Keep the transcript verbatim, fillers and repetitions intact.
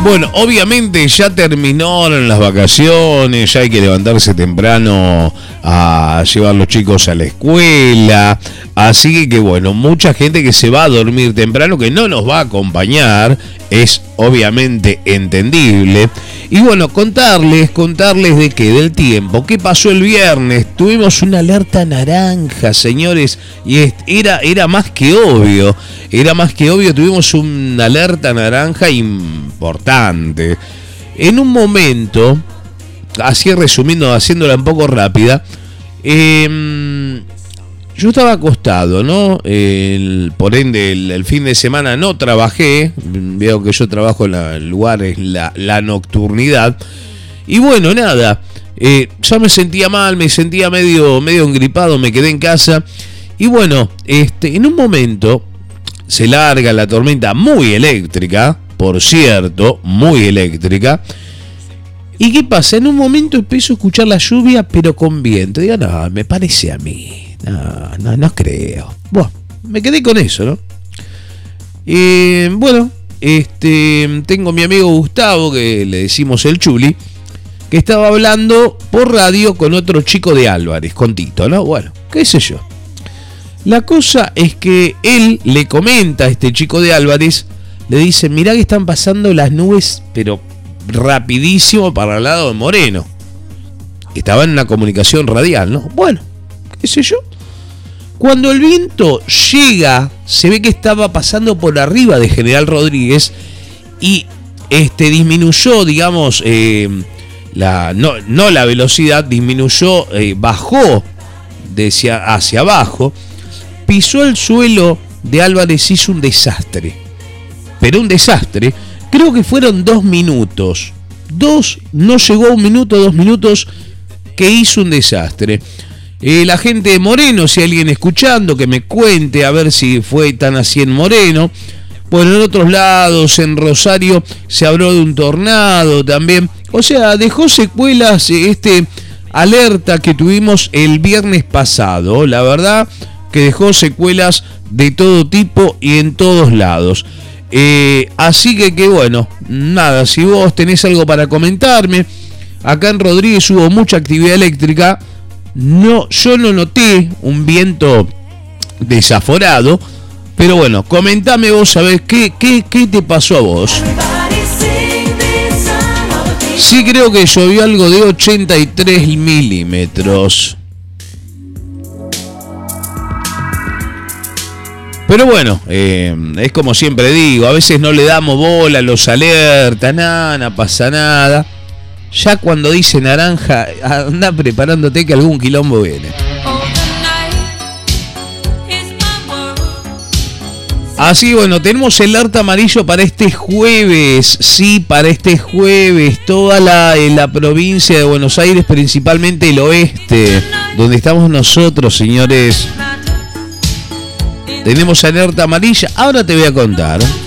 Bueno, obviamente ya terminaron las vacaciones, ya hay que levantarse temprano a llevar los chicos a la escuela, así que bueno, mucha gente que se va a dormir temprano, que no nos va a acompañar, es obviamente entendible. Y bueno, contarles, contarles de qué, del tiempo, qué pasó el viernes. Tuvimos una alerta naranja, señores, y era, era más que obvio, era más que obvio, tuvimos una alerta naranja importante. En un momento, así resumiendo, haciéndola un poco rápida, eh, yo estaba acostado, ¿no? El, por ende, el, el fin de semana no trabajé. Veo que yo trabajo en la, el lugar, es la, la nocturnidad. Y bueno, nada, eh, ya me sentía mal, me sentía medio, medio engripado, me quedé en casa. Y bueno, este, en un momento se larga la tormenta muy eléctrica, por cierto, muy eléctrica. ¿Y qué pasa? En un momento empiezo a escuchar la lluvia, pero con viento. Digo, no, me parece a mí. No, no, no creo. Bueno, me quedé con eso, ¿no? Eh, bueno, este, tengo a mi amigo Gustavo, que le decimos el Chuli, que estaba hablando por radio con otro chico de Álvarez, con Tito, ¿no? Bueno, qué sé yo. La cosa es que él le comenta a este chico de Álvarez, le dice, mirá que están pasando las nubes, pero rapidísimo para el lado de Moreno. Estaba en una comunicación radial, ¿no? Bueno, qué sé yo. Cuando el viento llega, se ve que estaba pasando por arriba de General Rodríguez y este disminuyó, digamos, eh, la, no, no la velocidad, disminuyó, eh, bajó de hacia, hacia abajo, pisó el suelo de Álvarez, hizo un desastre. Pero un desastre, creo que fueron dos minutos. Dos, no llegó a un minuto, dos minutos, que hizo un desastre. Eh, la gente de Moreno, si hay alguien escuchando, que me cuente a ver si fue tan así en Moreno. Bueno, en otros lados, en Rosario, se habló de un tornado también. O sea, dejó secuelas este alerta que tuvimos el viernes pasado. La verdad que dejó secuelas de todo tipo y en todos lados. Eh, así que, que bueno, nada, si vos tenés algo para comentarme, acá en Rodríguez hubo mucha actividad eléctrica. No, yo no noté un viento desaforado, pero bueno, comentame vos, ¿sabés qué, qué, qué te pasó a vos? Sí, creo que llovió algo de ochenta y tres milímetros. Pero bueno, eh, es como siempre digo, a veces no le damos bola a los alertas, nada, no pasa nada. Ya cuando dice naranja, anda preparándote que algún quilombo viene. Así, bueno, tenemos el alerta amarillo para este jueves. Sí, para este jueves. Toda la, la provincia de Buenos Aires, principalmente el oeste, donde estamos nosotros, señores. Tenemos alerta amarilla. Ahora te voy a contar.